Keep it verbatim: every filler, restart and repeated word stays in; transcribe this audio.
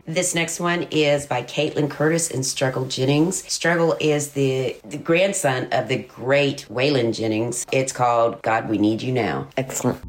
This next one is by Caitlin Curtis and Struggle Jennings. Struggle is the, the grandson of the great Waylon Jennings. It's called God, We Need You Now. Excellent.